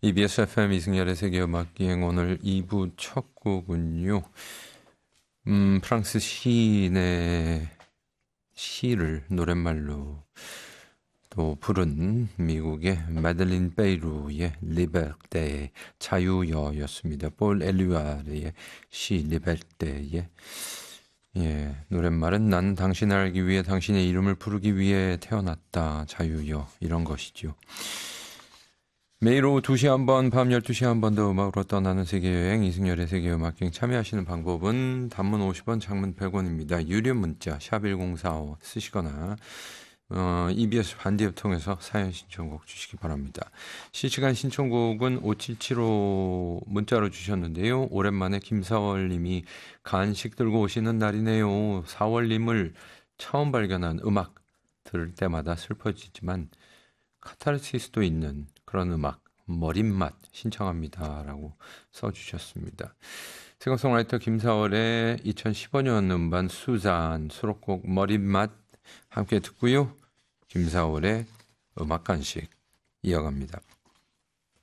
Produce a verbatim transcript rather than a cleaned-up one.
이비에스 에프엠 이승열의 세계음악기행 오늘 이 부 첫 곡은요. 음, 프랑스 시인의 시를 노랫말로 또 부른 미국의 마들린 베이루의 리베르테의 자유여였습니다. 볼 엘리와르의 시 리베르테의 예, 노랫말은 난 당신을 알기 위해 당신의 이름을 부르기 위해 태어났다. 자유여 이런 것이죠. 매일 오후 두 시 한 번, 밤 열두 시 한 번 더 음악으로 떠나는 세계여행 이승열의 세계음악여행 참여하시는 방법은 단문 오십 원, 장문 백 원입니다. 유료 문자 샵 일공사오 쓰시거나 어, 이비에스 반디앱 통해서 사연 신청곡 주시기 바랍니다. 실시간 신청곡은 오칠칠오 문자로 주셨는데요. 오랜만에 김사월 님이 간식 들고 오시는 날이네요. 사월님을 처음 발견한 음악 들을 때마다 슬퍼지지만 카타르시스도 있는 그런 음악 머릿맛 신청합니다 라고 써주셨습니다. 싱어송라이터 김사월의 이천십오 년 음반 수잔 수록곡 머릿맛 함께 듣고요. 김사월의 음악 간식 이어갑니다.